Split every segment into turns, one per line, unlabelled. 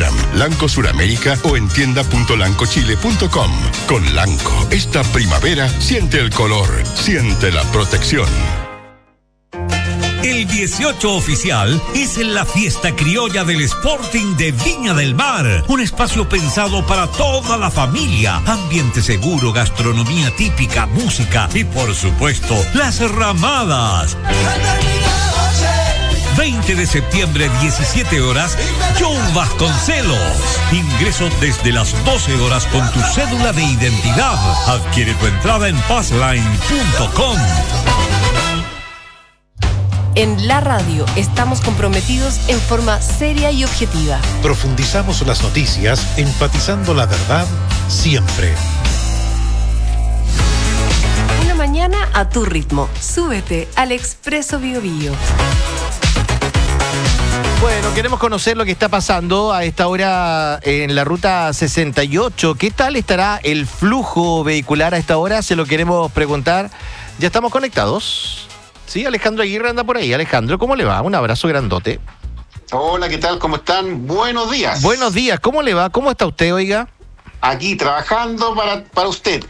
Instagram, Lanco Suramérica o en tienda.lancochile.com. Con Lanco, esta primavera, siente el color, siente la protección.
El 18 oficial es en la fiesta criolla del Sporting de Viña del Mar. Un espacio pensado para toda la familia. Ambiente seguro, gastronomía típica, música y, por supuesto, las ramadas. 20 de septiembre, 17 horas, Joe Vasconcelos. Ingreso desde las 12 horas con tu cédula de identidad. Adquiere tu entrada en passline.com.
En la radio estamos comprometidos en forma seria y objetiva.
Profundizamos las noticias, enfatizando la verdad siempre.
Una mañana a tu ritmo. Súbete al Expreso Bio Bio.
Bueno, queremos conocer lo que está pasando a esta hora en la ruta 68. ¿Qué tal estará el flujo vehicular a esta hora? Se lo queremos preguntar. ¿Ya estamos conectados? Sí, Alejandro Aguirre anda por ahí. Alejandro, ¿cómo le va? Un abrazo grandote.
Hola, ¿qué tal? ¿Cómo están? Buenos días.
Buenos días, ¿cómo le va? ¿Cómo está usted, oiga?
Aquí, trabajando para usted.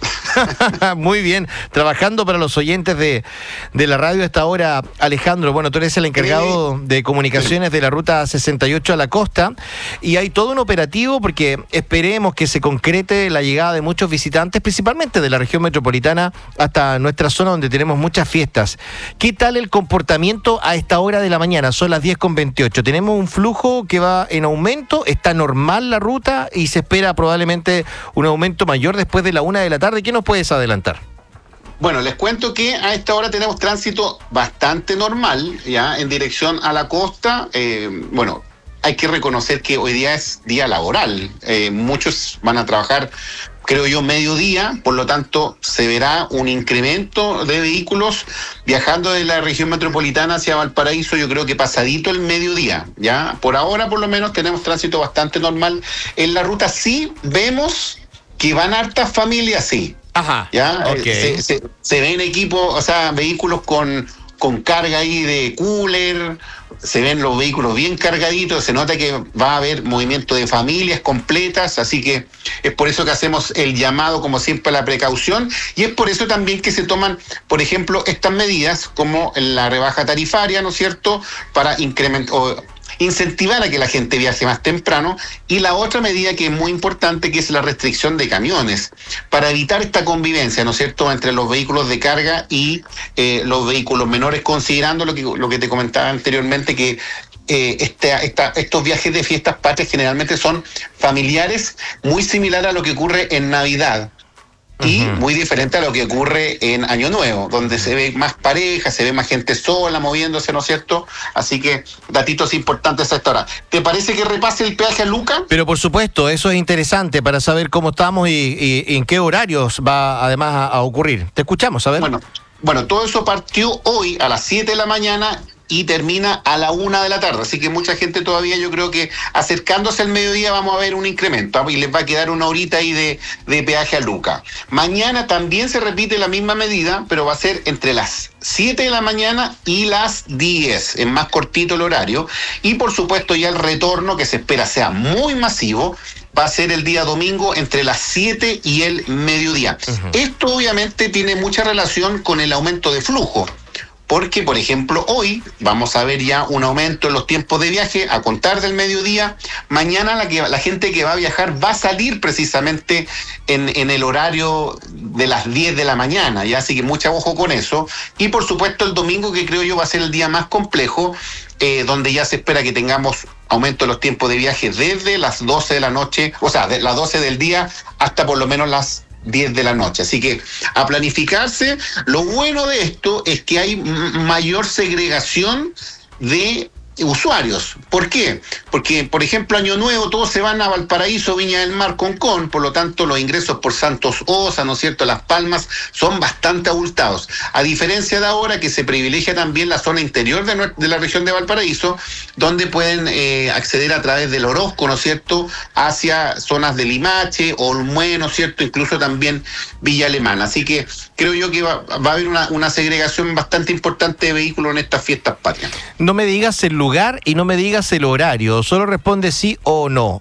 Muy bien, trabajando para los oyentes de la radio a esta hora, Alejandro. Bueno, tú eres el encargado de comunicaciones de la ruta 68 a la costa y hay todo un operativo porque esperemos que se concrete la llegada de muchos visitantes, principalmente de la región metropolitana hasta nuestra zona donde tenemos muchas fiestas. ¿Qué tal el comportamiento a esta hora de la mañana? Son las 10:28. Tenemos un flujo que va en aumento, está normal la ruta y se espera probablemente un aumento mayor después de la 1 de la tarde. ¿Qué nos puedes adelantar?
Bueno, les cuento que a esta hora tenemos tránsito bastante normal, ya, en dirección a la costa. Bueno, hay que reconocer que hoy día es día laboral. Muchos van a trabajar, creo yo, mediodía, por lo tanto se verá un incremento de vehículos viajando de la región metropolitana hacia Valparaíso, yo creo que pasadito el mediodía, ¿ya? Por ahora, por lo menos, tenemos tránsito bastante normal. En la ruta sí vemos que van hartas familias, sí.
Ajá,
¿ya?
okay.
Se ven equipos, o sea, vehículos con carga ahí de cooler, se ven los vehículos bien cargaditos, se nota que va a haber movimiento de familias completas, así que es por eso que hacemos el llamado, como siempre, a la precaución, y es por eso también que se toman, por ejemplo, estas medidas, como la rebaja tarifaria, ¿no es cierto?, para incentivar a que la gente viaje más temprano, y la otra medida que es muy importante, que es la restricción de camiones, para evitar esta convivencia, ¿no es cierto?, entre los vehículos de carga y los vehículos menores, considerando lo que te comentaba anteriormente, que estos viajes de fiestas patrias generalmente son familiares, muy similar a lo que ocurre en Navidad. Y muy diferente a lo que ocurre en Año Nuevo, donde se ve más parejas, se ve más gente sola moviéndose, ¿no es cierto? Así que datitos importantes a esta hora. ¿Te parece que repase el peaje a Luca?
Pero por supuesto, eso es interesante para saber cómo estamos y en qué horarios va además a ocurrir. Te escuchamos, a ver.
Bueno, todo eso partió hoy a las 7 de la mañana y termina a la 1 de la tarde. Así que mucha gente todavía, yo creo que acercándose al mediodía vamos a ver un incremento y les va a quedar una horita ahí de peaje a Luca. Mañana también se repite la misma medida, pero va a ser entre las 7 de la mañana y las 10, es más cortito el horario. Y por supuesto ya el retorno, que se espera sea muy masivo, va a ser el día domingo entre las 7 y el mediodía. Esto obviamente tiene mucha relación con el aumento de flujo. Porque, por ejemplo, hoy vamos a ver ya un aumento en los tiempos de viaje a contar del mediodía. Mañana la gente que va a viajar va a salir precisamente en el horario de las 10 de la mañana, ¿ya? Así que mucho ojo con eso. Y, por supuesto, el domingo, que creo yo va a ser el día más complejo, donde ya se espera que tengamos aumento de los tiempos de viaje desde las 12 de la noche, o sea, de las 12 del día hasta por lo menos las 10 de la noche. Así que a planificarse. Lo bueno de esto es que hay mayor segregación de usuarios. ¿Por qué? Porque, por ejemplo, Año Nuevo todos se van a Valparaíso, Viña del Mar, Concón, por lo tanto los ingresos por Santos Osa, ¿no es cierto?, Las Palmas, son bastante abultados. A diferencia de ahora, que se privilegia también la zona interior de la región de Valparaíso, donde pueden acceder a través del Orozco, ¿no es cierto?, hacia zonas de Limache, Olmué, ¿no es cierto?, incluso también Villa Alemana. Así que creo yo que va a haber una segregación bastante importante de vehículos en estas fiestas patrias.
No me digas el lugar y no me digas el horario, solo responde sí o no.